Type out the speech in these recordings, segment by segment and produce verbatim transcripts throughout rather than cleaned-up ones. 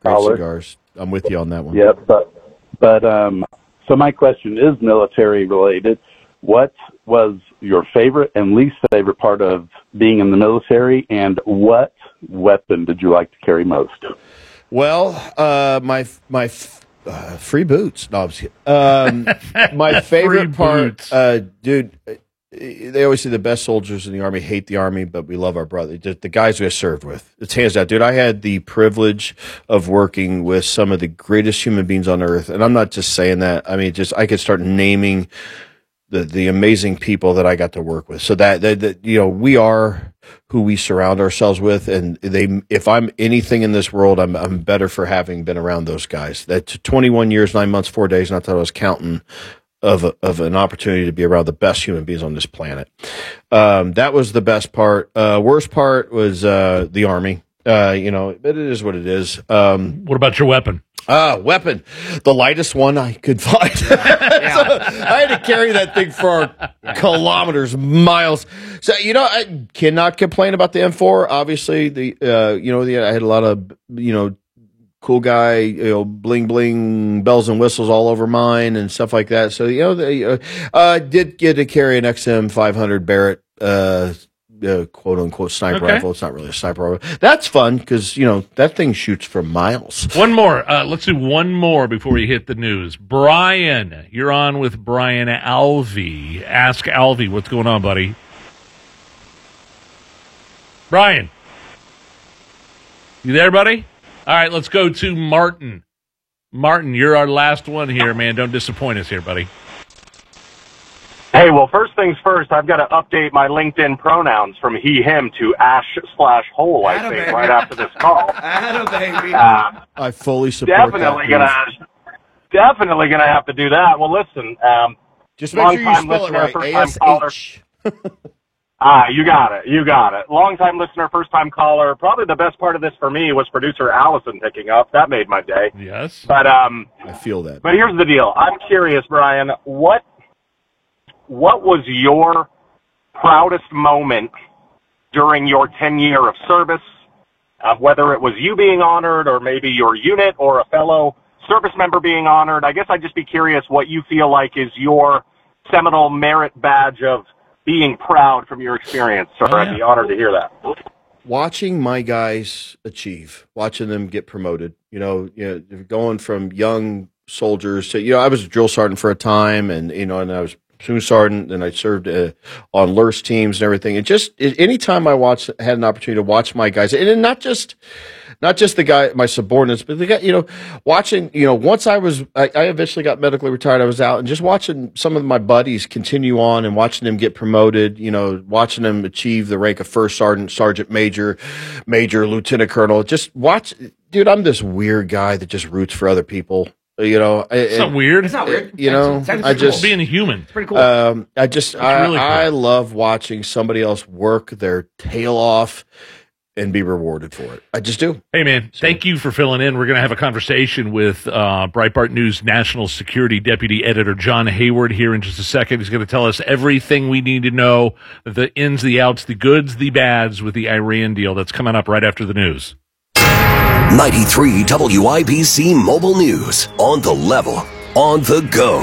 great cigars. I'm with you on that one. Yep, but but um, so my question is military related. What was your favorite and least favorite part of being in the military, and what weapon did you like to carry most? Well, uh, my my uh, free boots. No, I'm just kidding. Um, my favorite part, uh, dude. They always say the best soldiers in the Army hate the Army, but we love our brother. The, the guys we have served with. It's hands down. Dude, I had the privilege of working with some of the greatest human beings on earth. And I'm not just saying that. I mean, just I could start naming the the amazing people that I got to work with. So that, that, that you know, we are who we surround ourselves with. And they, if I'm anything in this world, I'm I'm better for having been around those guys. That's twenty-one years, nine months, four days, and I thought I was counting of a, of an opportunity to be around the best human beings on this planet. Um, that was the best part. Uh, worst part was uh, the Army. Uh, you know, but it is what it is. Um, what about your weapon? Ah, weapon. The lightest one I could find. So I had to carry that thing for yeah. kilometers, miles. So, you know, I cannot complain about the M four. Obviously, the uh, you know, the, I had a lot of, you know, cool guy, you know, bling bling, bells and whistles all over mine and stuff like that. So, you know, they uh, uh, did get to carry an X M five hundred Barrett, uh, uh, quote unquote sniper okay. rifle. It's not really a sniper rifle. That's fun because, you know, that thing shoots for miles. One more. Uh, let's do one more before we hit the news. Brian, you're on with Brian Alvey. Ask Alvey what's going on, buddy. Brian. You there, buddy? All right, let's go to Martin. Martin, you're our last one here, man. Don't disappoint us here, buddy. Hey, well, first things first, I've got to update my LinkedIn pronouns from he, him to ash slash hole, I think, right after this call. Atta baby. Uh, I fully support definitely that. Gonna, definitely going to have to do that. Well, listen, um, just make sure you spell listener, it right. A S H. Ah, you got it. You got it. Long-time listener, first-time caller. Probably the best part of this for me was producer Allison picking up. That made my day. Yes. But um, I feel that. But here's the deal. I'm curious, Brian. What what was your proudest moment during your ten year of service? Uh, whether it was you being honored, or maybe your unit, or a fellow service member being honored. I guess I'd just be curious what you feel like is your seminal merit badge of being proud from your experience. So oh, yeah. I'd be honored to hear that. Watching my guys achieve, watching them get promoted, you know, you know, going from young soldiers to, you know, I was a drill sergeant for a time, and, you know, and I was platoon sergeant, and I served uh, on L U R S teams and everything. And just it, anytime I watched, had an opportunity to watch my guys, and not just, not just the guy, my subordinates, but the guy, you know, watching, you know, once I was, I, I eventually got medically retired, I was out, and just watching some of my buddies continue on and watching them get promoted, you know, watching them achieve the rank of first sergeant, sergeant major, major, lieutenant colonel. Just watch, dude, I'm this weird guy that just roots for other people. You know, it's it, not weird. It's not weird. You know, it's, it's I just cool. Being a human. It's pretty cool. Um, I just, I, really cool. I love watching somebody else work their tail off and be rewarded for it. I just do. Hey, man, so, thank you for filling in. We're going to have a conversation with uh, Breitbart News National Security Deputy Editor John Hayward here in just a second. He's going to tell us everything we need to know, the ins, the outs, the goods, the bads with the Iran deal. That's coming up right after the news. ninety-three W I B C Mobile News. On the level, on the go.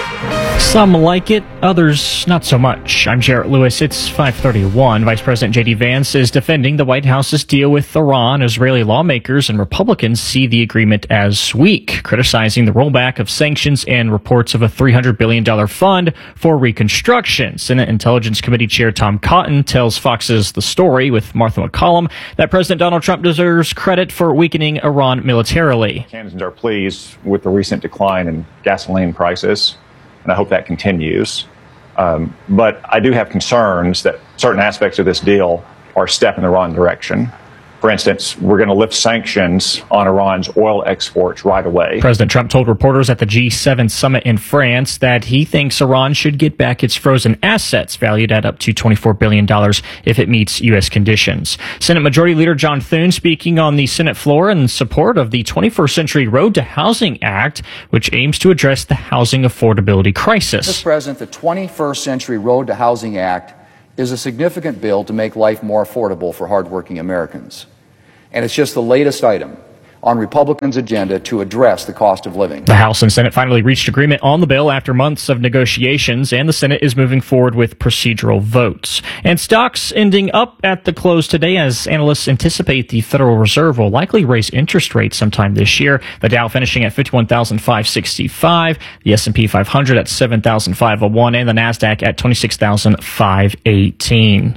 Some like it, others not so much. I'm Jarrett Lewis. It's five thirty-one. Vice President J D Vance is defending the White House's deal with Iran. Israeli lawmakers and Republicans see the agreement as weak, criticizing the rollback of sanctions and reports of a three hundred billion dollars fund for reconstruction. Senate Intelligence Committee Chair Tom Cotton tells Fox's The Story with Martha McCollum that President Donald Trump deserves credit for weakening Iran militarily. Canadians are pleased with the recent decline in gasoline prices, and I hope that continues. Um, but I do have concerns that certain aspects of this deal are a step in the wrong direction. For instance, we're going to lift sanctions on Iran's oil exports right away. President Trump told reporters at the G seven summit in France that he thinks Iran should get back its frozen assets, valued at up to twenty-four billion dollars, if it meets U S conditions. Senate Majority Leader John Thune speaking on the Senate floor in support of the twenty-first Century Road to Housing Act, which aims to address the housing affordability crisis. Mister President, the twenty-first Century Road to Housing Act is a significant bill to make life more affordable for hardworking Americans. And it's just the latest item on Republicans' agenda to address the cost of living. The House and Senate finally reached agreement on the bill after months of negotiations, and the Senate is moving forward with procedural votes. And stocks ending up at the close today as analysts anticipate the Federal Reserve will likely raise interest rates sometime this year. The Dow finishing at fifty-one thousand five hundred sixty-five, the S and P five hundred at seven thousand five hundred one, and the NASDAQ at twenty-six thousand five hundred eighteen.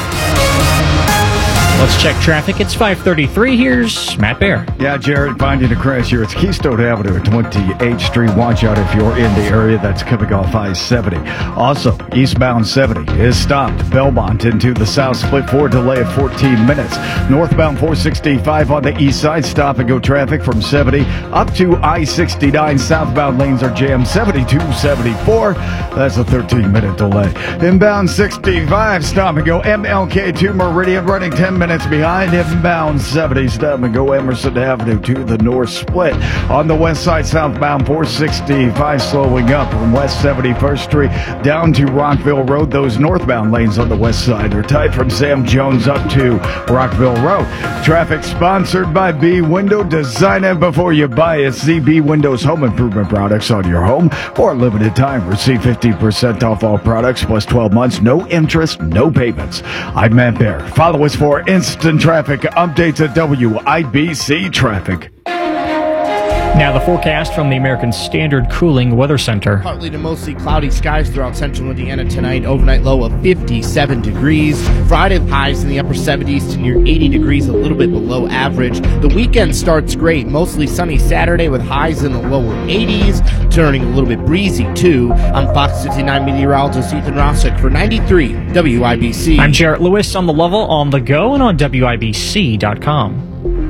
Let's check traffic. It's five thirty-three. Here's Matt Bear. Yeah, Jared, finding a crash here. It's Keystone Avenue at twenty-eighth Street. Watch out if you're in the area. That's coming off I seventy. Also, eastbound seventy is stopped. Belmont into the south split for a delay of fourteen minutes. Northbound four sixty-five on the east side. Stop and go traffic from seventy up to I sixty-nine. Southbound lanes are jammed. seventy-two, seventy-four. That's a thirteen minute delay. Inbound sixty-five. Stop and go M L K to Meridian, running ten minutes. Minutes behind. Inbound seventy, stop and go Emerson Avenue to the north split. On the west side, southbound four sixty-five slowing up from West seventy-first Street down to Rockville Road. Those northbound lanes on the west side are tight from Sam Jones up to Rockville Road. Traffic sponsored by B Window. Design it before you buy it. See B Window's home improvement products on your home for a limited time. Receive fifty percent off all products plus twelve months. No interest, no payments. I'm Matt Bear. Follow us for instant traffic updates at W I B C Traffic. Now the forecast from the American Standard Cooling Weather Center. Partly to mostly cloudy skies throughout central Indiana tonight. Overnight low of fifty-seven degrees. Friday highs in the upper seventies to near eighty degrees, a little bit below average. The weekend starts great. Mostly sunny Saturday with highs in the lower eighties. Turning a little bit breezy too. I'm Fox fifty-nine meteorologist Ethan Rossick for ninety-three W I B C. I'm Jarrett Lewis on the level, on the go, and on W I B C dot com.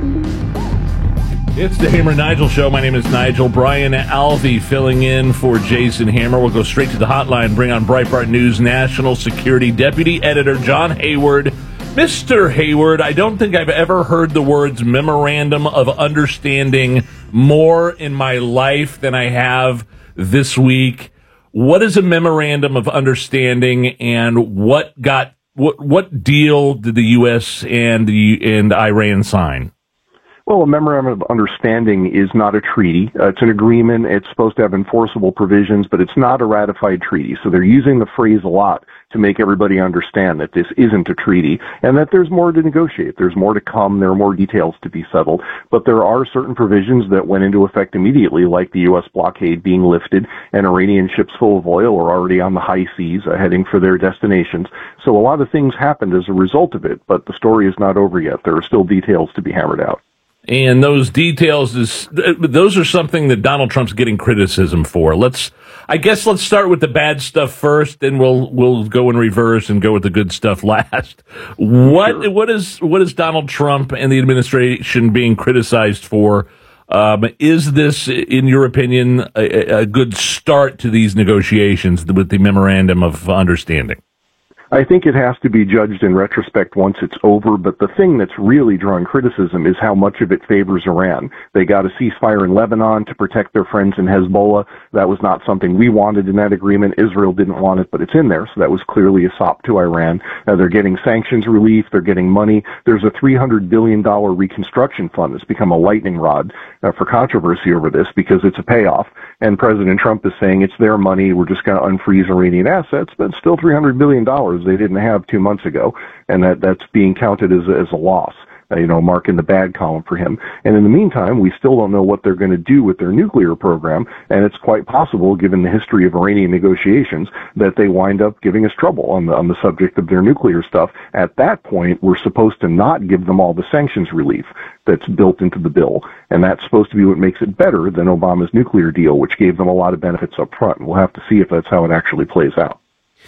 It's the Hammer and Nigel Show. My name is Nigel. Brian Alvey filling in for Jason Hammer. We'll go straight to the hotline, bring on Breitbart News National Security Deputy Editor John Hayward. Mister Hayward, I don't think I've ever heard the words Memorandum of Understanding more in my life than I have this week. What is a Memorandum of Understanding, and what got what what deal did the U S and the and Iran sign? Well, a memorandum of understanding is not a treaty. Uh, it's an agreement. It's supposed to have enforceable provisions, but it's not a ratified treaty. So they're using the phrase a lot to make everybody understand that this isn't a treaty and that there's more to negotiate. There's more to come. There are more details to be settled. But there are certain provisions that went into effect immediately, like the U S blockade being lifted, and Iranian ships full of oil are already on the high seas uh, heading for their destinations. So a lot of things happened as a result of it, but the story is not over yet. There are still details to be hammered out. And those details is those are something that Donald Trump's getting criticism for. Let's, I guess, let's start with the bad stuff first, and we'll we'll go in reverse and go with the good stuff last. What sure. what is what is Donald Trump and the administration being criticized for? Um, is this, in your opinion, a, a good start to these negotiations with the Memorandum of Understanding? I think it has to be judged in retrospect once it's over, but the thing that's really drawing criticism is how much of it favors Iran. They got a ceasefire in Lebanon to protect their friends in Hezbollah. That was not something we wanted in that agreement. Israel didn't want it, but it's in there, so that was clearly a sop to Iran. Uh, they're getting sanctions relief. They're getting money. There's a three hundred billion dollars reconstruction fund that's become a lightning rod uh, for controversy over this because it's a payoff. And President Trump is saying it's their money. We're just going to unfreeze Iranian assets, but it's still three hundred billion dollars they didn't have two months ago, and that, that's being counted as, as a loss, uh, you know, mark in the bad column for him. And in the meantime, we still don't know what they're going to do with their nuclear program, and it's quite possible, given the history of Iranian negotiations, that they wind up giving us trouble on the, on the subject of their nuclear stuff. At that point, we're supposed to not give them all the sanctions relief that's built into the bill, and that's supposed to be what makes it better than Obama's nuclear deal, which gave them a lot of benefits up front. We'll have to see if that's how it actually plays out.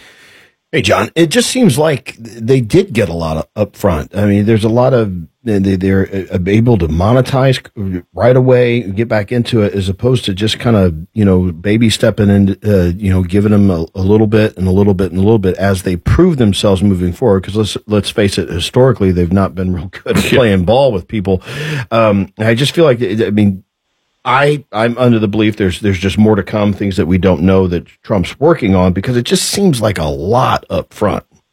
Hey, John, it just seems like they did get a lot of up front. I mean, there's a lot of, they, they're able to monetize right away, get back into it, as opposed to just kind of, you know, baby stepping in, uh, you know, giving them a, a little bit and a little bit and a little bit as they prove themselves moving forward. Because let's, let's face it, historically, they've not been real good at playing ball with people. Um, I just feel like, I mean, I, I'm under the belief there's there's just more to come, things that we don't know that Trump's working on, because it just seems like a lot up front.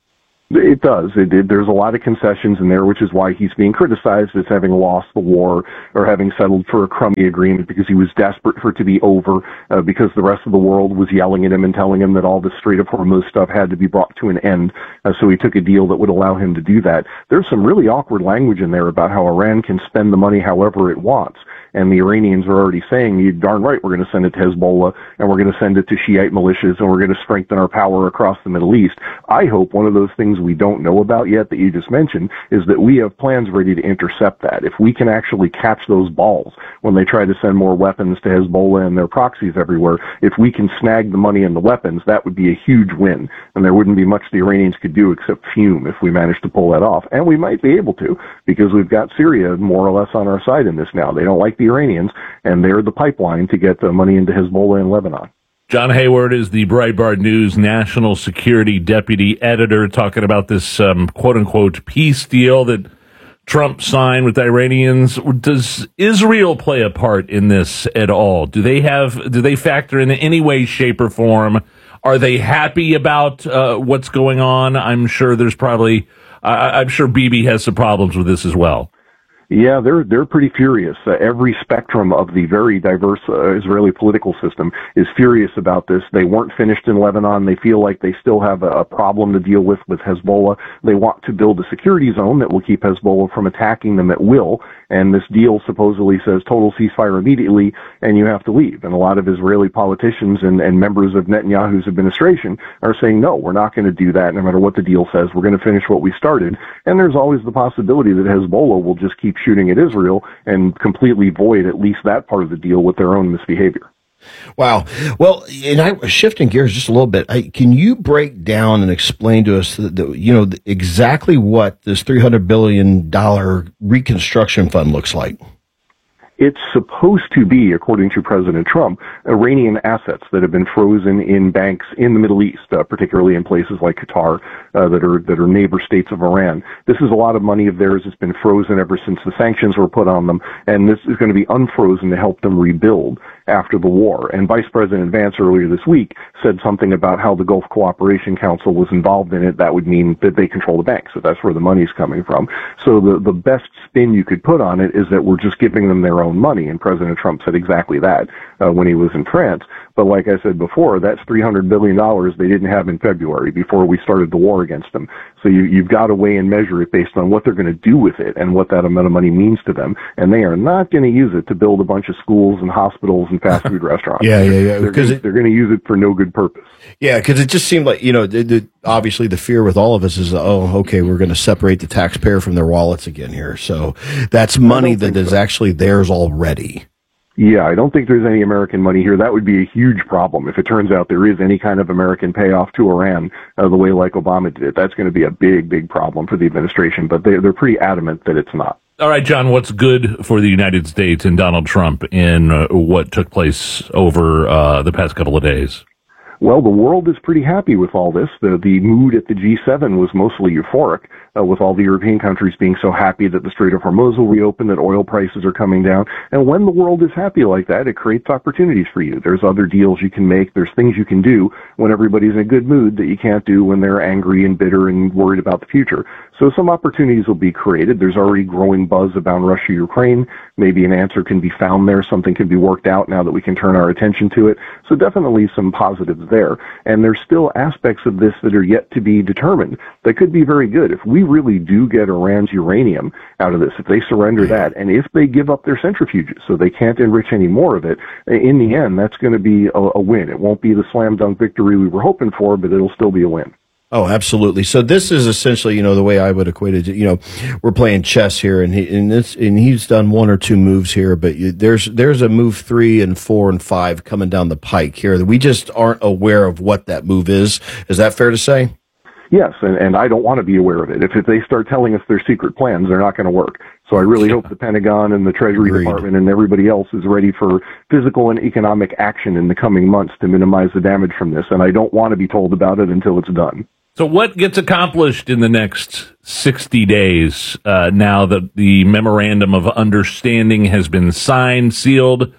It does. It did. There's a lot of concessions in there, which is why he's being criticized as having lost the war or having settled for a crummy agreement because he was desperate for it to be over, uh, because the rest of the world was yelling at him and telling him that all the Strait of Hormuz stuff had to be brought to an end. Uh, so he took a deal that would allow him to do that. There's some really awkward language in there about how Iran can spend the money however it wants. And the Iranians are already saying, you darn right, we're going to send it to Hezbollah, and we're going to send it to Shiite militias, and we're going to strengthen our power across the Middle East. I hope one of those things we don't know about yet that you just mentioned is that we have plans ready to intercept that. If we can actually catch those balls when they try to send more weapons to Hezbollah and their proxies everywhere, if we can snag the money and the weapons, that would be a huge win. And there wouldn't be much the Iranians could do except fume if we managed to pull that off. And we might be able to, because we've got Syria more or less on our side in this now. They don't like the Iranians, and they're the pipeline to get the money into Hezbollah and Lebanon. John Hayward is the Breitbart News national security deputy editor, talking about this um, quote-unquote peace deal that Trump signed with the Iranians. Does Israel play a part in this at all? Do they have? Do they factor in any way, shape, or form? Are they happy about uh, what's going on? I'm sure there's probably. I, I'm sure Bibi has some problems with this as well. Yeah, they're they're pretty furious. Uh, every spectrum of the very diverse uh, Israeli political system is furious about this. They weren't finished in Lebanon. They feel like they still have a, a problem to deal with with Hezbollah. They want to build a security zone that will keep Hezbollah from attacking them at will. And this deal supposedly says total ceasefire immediately, and you have to leave. And a lot of Israeli politicians and, and members of Netanyahu's administration are saying, no, we're not going to do that no matter what the deal says. We're going to finish what we started. And there's always the possibility that Hezbollah will just keep shooting at Israel and completely void at least that part of the deal with their own misbehavior. Wow. Well, and I shifting gears just a little bit. I, can you break down and explain to us, the, the, you know, the, exactly what this three hundred billion dollars reconstruction fund looks like? It's supposed to be, according to President Trump, Iranian assets that have been frozen in banks in the Middle East, uh, particularly in places like Qatar, uh, that are that are neighbor states of Iran. This is a lot of money of theirs that's been frozen ever since the sanctions were put on them, and this is going to be unfrozen to help them rebuild after the war. And Vice President Vance earlier this week said something about how the Gulf Cooperation Council was involved in it. That would mean that they control the banks, so that's where the money's coming from. So the the best spin you could put on it is that we're just giving them their own money, and President Trump said exactly that uh, when he was in France. But like I said before, that's three hundred billion dollars they didn't have in February before we started the war against them. So you, you've got to weigh and measure it based on what they're going to do with it and what that amount of money means to them. And they are not going to use it to build a bunch of schools and hospitals and fast food restaurants. Yeah, yeah, yeah. They're going they're to use it for no good purpose. Yeah, because it just seemed like, you know, the, the, obviously the fear with all of us is, oh, okay, we're going to separate the taxpayer from their wallets again here. So that's money that is so. actually theirs already. Yeah, I don't think there's any American money here. That would be a huge problem if it turns out there is any kind of American payoff to Iran uh, the way like Obama did. That's going to be a big, big problem for the administration, but they, they're pretty adamant that it's not. All right, John, what's good for the United States and Donald Trump in uh, what took place over uh, the past couple of days? Well, the world is pretty happy with all this. The, the mood at the G seven was mostly euphoric, uh, with all the European countries being so happy that the Strait of Hormuz will reopen, that oil prices are coming down. And when the world is happy like that, it creates opportunities for you. There's other deals you can make. There's things you can do when everybody's in a good mood that you can't do when they're angry and bitter and worried about the future. So some opportunities will be created. There's already growing buzz about Russia-Ukraine. Maybe an answer can be found there. Something can be worked out now that we can turn our attention to it. So definitely some positives there. And there's still aspects of this that are yet to be determined that could be very good. If we really do get Iran's uranium out of this, if they surrender that, and if they give up their centrifuges so they can't enrich any more of it, in the end, that's going to be a, a win. It won't be the slam dunk victory we were hoping for, but it'll still be a win. Oh, absolutely. So this is essentially, you know, the way I would equate it. You know, we're playing chess here, and he and this and he's done one or two moves here, but you, there's there's a move three and four and five coming down the pike here that we just aren't aware of what that move is. Is that fair to say? Yes, and, and I don't want to be aware of it. If, if they start telling us their secret plans, they're not going to work. So I really hope the Pentagon and the Treasury Agreed. Department and everybody else is ready for physical and economic action in the coming months to minimize the damage from this. And I don't want to be told about it until it's done. So what gets accomplished in the next sixty days uh, now that the memorandum of understanding has been signed, sealed?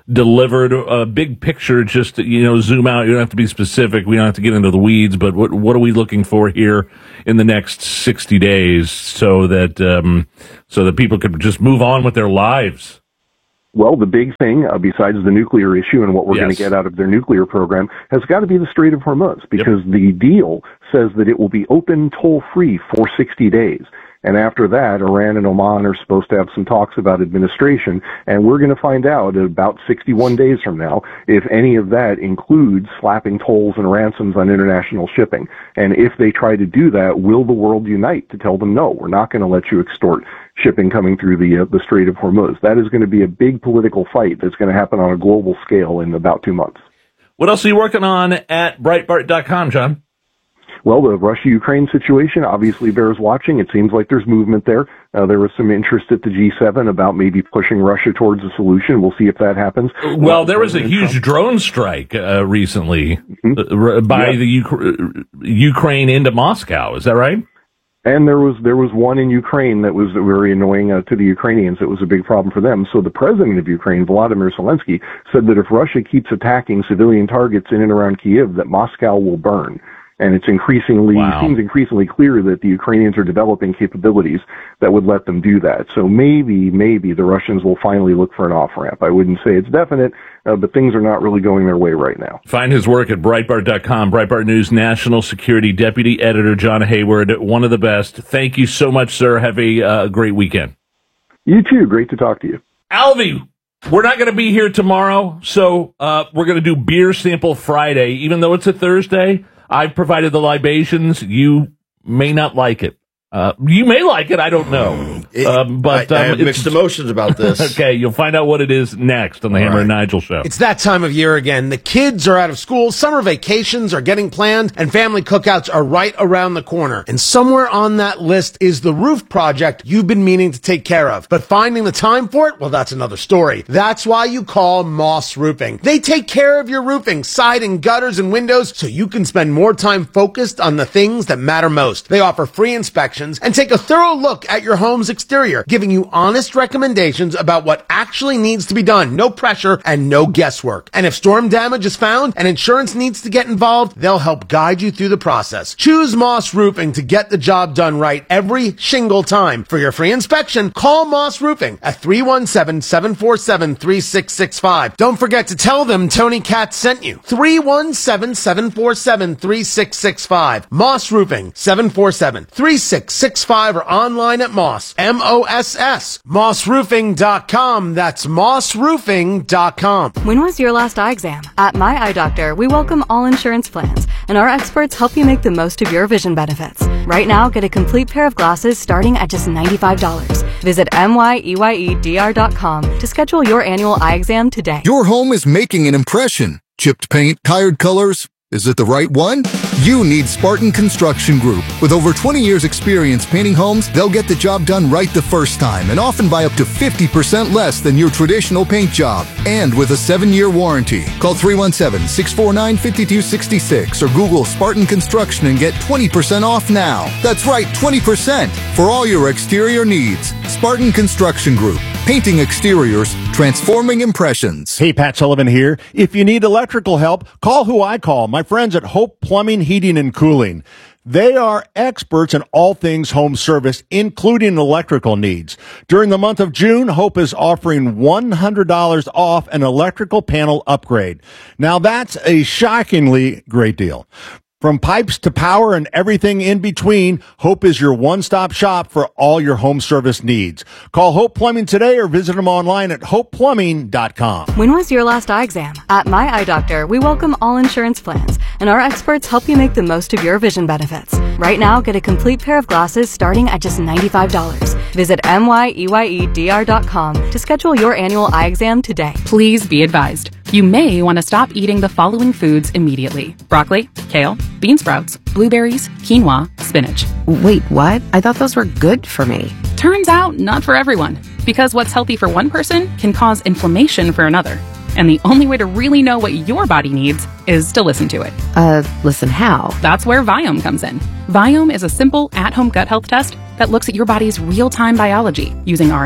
delivered a big picture, just, you know, zoom out. You don't have to be specific. We don't have to get into the weeds, but what, what are we looking for here in the next sixty days so that, um, so that people could just move on with their lives? Well, the big thing, uh, besides the nuclear issue and what we're yes. going to get out of their nuclear program, has got to be the Strait of Hormuz, because yep. the deal says that it will be open toll-free for sixty days. And after that, Iran and Oman are supposed to have some talks about administration, and we're going to find out about sixty-one days from now if any of that includes slapping tolls and ransoms on international shipping. And if they try to do that, will the world unite to tell them, no, we're not going to let you extort shipping coming through the uh, the Strait of Hormuz? That is going to be a big political fight that's going to happen on a global scale in about two months. What else are you working on at Breitbart dot com, John? Well, the Russia-Ukraine situation obviously bears watching. It seems like there's movement there. Uh, there was some interest at the G seven about maybe pushing Russia towards a solution. We'll see if that happens. Well, there was a huge Trump. drone strike uh, recently mm-hmm. uh, by yeah. the U- Ukraine into Moscow. Is that right? And there was there was one in Ukraine that was very annoying uh, to the Ukrainians. It was a big problem for them. So the president of Ukraine, Volodymyr Zelensky, said that if Russia keeps attacking civilian targets in and around Kyiv, that Moscow will burn. And it's increasingly, wow. it seems increasingly clear that the Ukrainians are developing capabilities that would let them do that. So maybe, maybe the Russians will finally look for an off-ramp. I wouldn't say it's definite, uh, but things are not really going their way right now. Find his work at Breitbart dot com. Breitbart News National Security Deputy Editor John Hayward, one of the best. Thank you so much, sir. Have a uh, great weekend. You too. Great to talk to you. Alvy, we're not going to be here tomorrow, so uh, we're going to do Beer Sample Friday, even though it's a Thursday. I've provided the libations. You may not like it. Uh, you may like it. I don't know. It, um, but I, I um, have mixed emotions about this. Okay, you'll find out what it is next on the All Hammer right. and Nigel show. It's that time of year again. The kids are out of school, summer vacations are getting planned, and family cookouts are right around the corner. And somewhere on that list is the roof project you've been meaning to take care of. But finding the time for it, well, that's another story. That's why you call Moss Roofing. They take care of your roofing, siding, gutters, and windows, so you can spend more time focused on the things that matter most. They offer free inspections and take a thorough look at your home's exterior, giving you honest recommendations about what actually needs to be done. No pressure and no guesswork. And if storm damage is found and insurance needs to get involved, they'll help guide you through the process. Choose Moss Roofing to get the job done right every shingle time. For your free inspection, call Moss Roofing at three one seven, seven four seven, three six six five. Don't forget to tell them Tony Katz sent you. three one seven, seven four seven, three six six five. Moss Roofing, seven four seven, three six six five, or online at Moss, M O S S, moss roofing dot com. That's moss roofing dot com. When was your last eye exam? At My Eye Doctor, we welcome all insurance plans, and our experts help you make the most of your vision benefits. Right now, get a complete pair of glasses starting at just ninety-five dollars. Visit M Y E Y E D R dot com to schedule your annual eye exam today. Your home is making an impression. Chipped paint, tired colors. Is it the right one? You need Spartan Construction Group. With over twenty years experience painting homes, they'll get the job done right the first time and often by up to fifty percent less than your traditional paint job. And with a seven-year warranty. Call three one seven, six four nine, five two six six or Google Spartan Construction and get twenty percent off now. That's right, twenty percent for all your exterior needs. Spartan Construction Group. Painting exteriors, transforming impressions. Hey, Pat Sullivan here. If you need electrical help, call who I call, my friends at Hope Plumbing, Heating, and Cooling. They are experts in all things home service, including electrical needs. During the month of June, Hope is offering one hundred dollars off an electrical panel upgrade. Now, that's a shockingly great deal. From pipes to power and everything in between, Hope is your one-stop shop for all your home service needs. Call Hope Plumbing today or visit them online at hope plumbing dot com. When was your last eye exam? At My Eye Doctor, we welcome all insurance plans, and our experts help you make the most of your vision benefits. Right now, get a complete pair of glasses starting at just ninety-five dollars. Visit M Y E Y E D R dot com to schedule your annual eye exam today. Please be advised. You may want to stop eating the following foods immediately. Broccoli, kale, bean sprouts, blueberries, quinoa, spinach. Wait, what? I thought those were good for me. Turns out, not for everyone. Because what's healthy for one person can cause inflammation for another. And the only way to really know what your body needs is to listen to it. Uh, listen how? That's where Viome comes in. Viome is a simple, at-home gut health test that looks at your body's real-time biology using R N A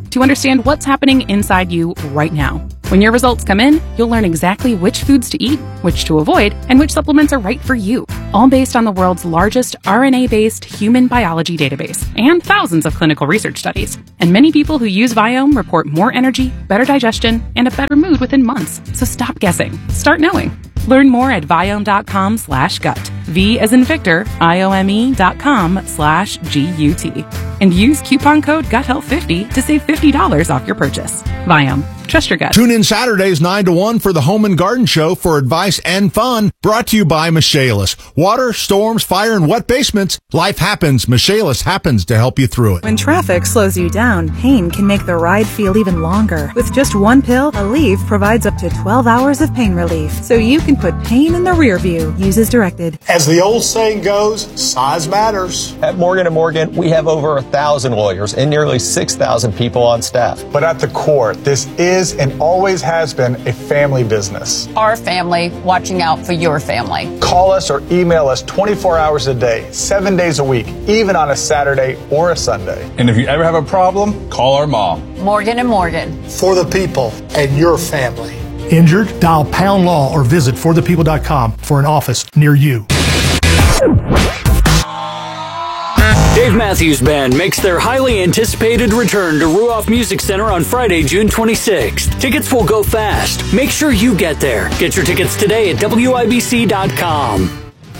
to understand what's happening inside you right now. When your results come in, you'll learn exactly which foods to eat, which to avoid, and which supplements are right for you. All based on the world's largest R N A-based human biology database and thousands of clinical research studies. And many people who use Viome report more energy, better digestion, and a better mood within months. So stop guessing. Start knowing. Learn more at Viome.com slash gut. V as in Victor, I-O-M-E dot com slash G-U-T. And use coupon code gut health fifty to save fifty dollars off your purchase. Viome. Trust your gut. Tune in Saturdays nine to one for the Home and Garden Show for advice and fun. Brought to you by Michaelis. Water, storms, fire, and wet basements. Life happens. Michaelis happens to help you through it. When traffic slows you down, pain can make the ride feel even longer. With just one pill, Aleve provides up to twelve hours of pain relief, so you can put pain in the rear view. Use as directed. As the old saying goes, size matters. At Morgan and Morgan, we have over a thousand lawyers and nearly six thousand people on staff. But at the core, this is and always has been a family business. Our family watching out for your family. Call us or email us twenty-four hours a day, seven days a week, even on a Saturday or a Sunday. And if you ever have a problem, call our mom. Morgan and Morgan. For the people and your family. Injured? Dial Pound Law or visit for the people dot com for an office near you. Dave Matthews Band makes their highly anticipated return to Ruoff Music Center on Friday, June twenty-sixth. Tickets will go fast. Make sure you get there. Get your tickets today at W I B C dot com.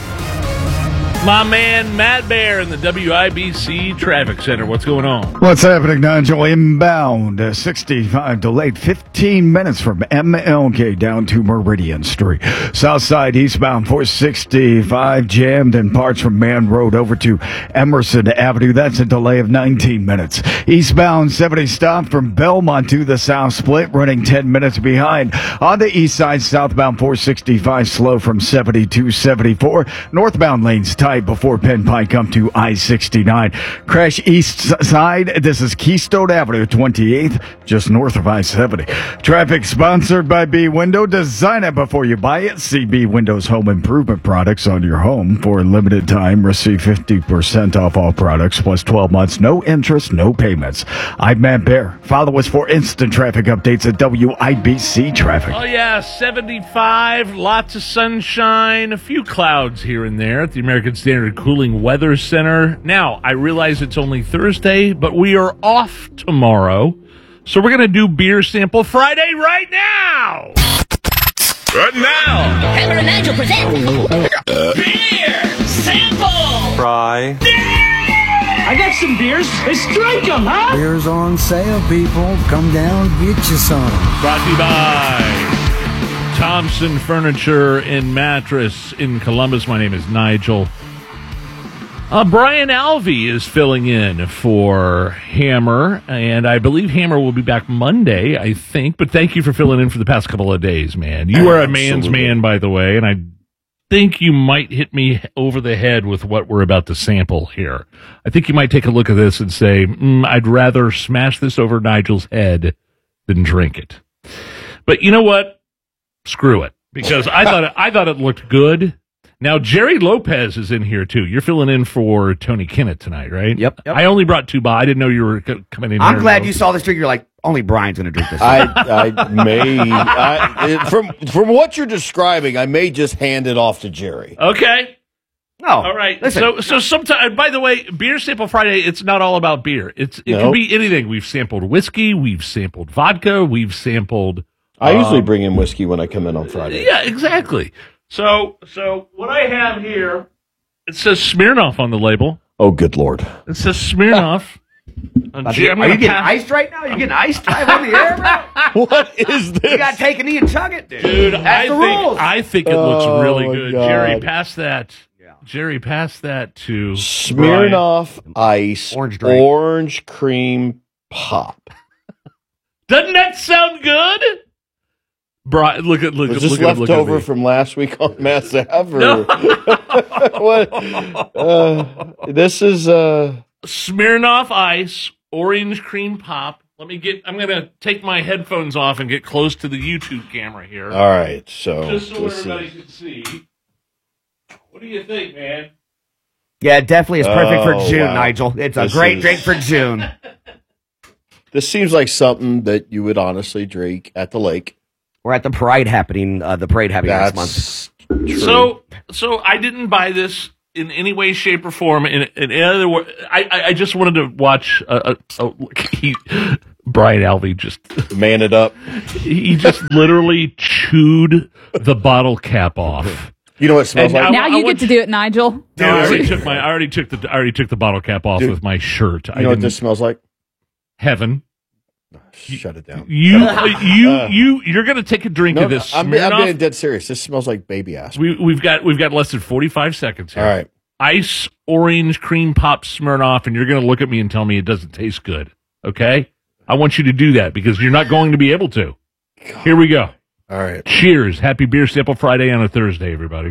My man Matt Bear in the W I B C Traffic Center. What's going on? What's happening, Nigel? Inbound, uh, sixty-five delayed, fifteen minutes from M L K down to Meridian Street. Southside eastbound four sixty-five jammed in parts from Man Road over to Emerson Avenue. That's a delay of nineteen minutes. Eastbound seventy stopped from Belmont to the South Split, running ten minutes behind. On the east side, southbound four sixty-five slow from seventy to seventy-four. Northbound lanes tight before Penn Pike up to I sixty-nine. Crash east side. This is Keystone Avenue, twenty-eighth, just north of I seventy. Traffic sponsored by B Window. Design it before you buy it. See B Window's home improvement products on your home. For a limited time, receive fifty percent off all products plus twelve months. No interest, no payments. I'm Matt Bear. Follow us for instant traffic updates at W I B C Traffic. Oh, yeah, seventy-five, lots of sunshine, a few clouds here and there at the American Standard Cooling Weather Center. Now, I realize it's only Thursday, but we are off tomorrow, so we're going to do Beer Sample Friday right now. Right now. Hammer and Nigel present uh, Beer Sample. Fry. I got some beers. Let's drink them, huh? Beers on sale, people. Come down, get you some. Brought to you by Thompson Furniture and Mattress in Columbus. My name is Nigel. Uh, Brian Alvey is filling in for Hammer, and I believe Hammer will be back Monday, I think. But thank you for filling in for the past couple of days, man. You are a man's man, by the way, and I think you might hit me over the head with what we're about to sample here. I think you might take a look at this and say, mm, I'd rather smash this over Nigel's head than drink it. But you know what? Screw it, because I thought it, I thought it looked good. Now, Jerry Lopez is in here, too. You're filling in for Tony Kinnett tonight, right? Yep. yep. I only brought two by. I didn't know you were c- coming in I'm here. glad you saw this drink. You're like, only Brian's going to drink this. I, I may, I, from from what you're describing, I may just hand it off to Jerry. Okay. No. All right. Listen. So, so sometimes, by the way, Beer Sample Friday, it's not all about beer. It's It No. can be anything. We've sampled whiskey. We've sampled vodka. We've sampled... I um, usually bring in whiskey when I come in on Friday. Yeah, exactly. So, so what I have here, it says Smirnoff on the label. Oh, good Lord. It says Smirnoff. Are you getting pass- iced right now? You're getting iced live on the air, bro? What is this? You got to take a knee and chug it, dude. Dude, That's I the think, rules. I think it looks Oh, really my good. God. Jerry, pass that. Yeah. Jerry, pass that to Smirnoff Ice Orange drink. Orange Cream Pop. Doesn't that sound good? Brian, look at look, Was look this at left look at over me. from last week on Mass Ave? Or No. what? Uh, this is uh, Smirnoff Ice Orange Cream Pop. Let me get. I'm gonna take my headphones off and get close to the YouTube camera here. all right. So just so this everybody is- can see. What do you think, man? Yeah, it definitely is perfect Oh, for June, wow. Nigel. It's a This great is- drink for June. This seems like something that you would honestly drink at the lake. Or at the parade happening, uh, the parade happening That's next month. True. So, so I didn't buy this in any way, shape, or form. In, in other words, I, I, I just wanted to watch. Uh, uh, he, Brian Alvey just man it up. He just literally chewed the bottle cap off. You know what it smells And like? Now I- I you want get to do it, Nigel. No, I already took my. I already took the. I already took the bottle cap off Dude, with my shirt. You I know what didn't- this smells like? Heaven. Shut it down. You, you, you, you're going to take a drink No, of this. I'm, I'm Smirnoff. being dead serious. This smells like baby ass. We, we've got we've got less than forty-five seconds here. All right. Ice orange cream pop Smirnoff, and you're going to look at me and tell me it doesn't taste good. Okay? I want you to do that because you're not going to be able to. Here we go. All right. Cheers. Happy Beer Sample Friday on a Thursday, everybody.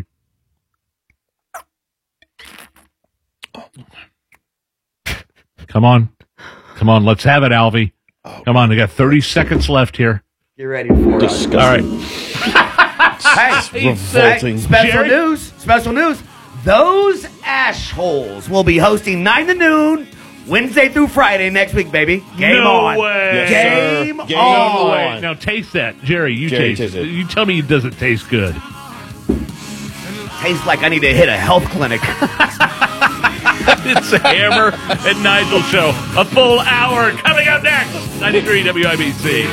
Come on. Come on. Let's have it, Alvy. Come on. We got thirty seconds left here. Get ready for it. All right. Hey, revolting. hey, special Jerry? news. Special news. Those ash holes will be hosting nine to noon Wednesday through Friday next week, baby. Game no on. way. Yes, Game, sir. Game on. No way. Now taste that. Jerry, you Jerry, taste, taste it. it. You tell me it doesn't taste good. Tastes like I need to hit a health clinic. It's a Hammer and Nigel show. A full hour coming up next. ninety-three W I B C.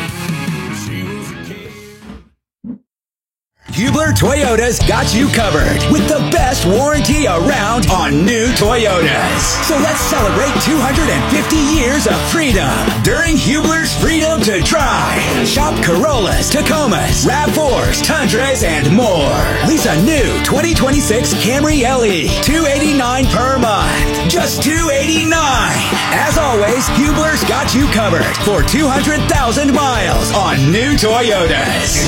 Hubler Toyota's got you covered with the best warranty around on new Toyotas. So let's celebrate two hundred fifty years of freedom during Hubler's Freedom to Drive. Shop Corollas, Tacomas, RAV fours, Tundras, and more. Lease a new twenty twenty-six Camry L E, two hundred eighty-nine dollars per month. Just two hundred eighty-nine dollars. As always, Hubler's got you covered for two hundred thousand miles on new Toyotas.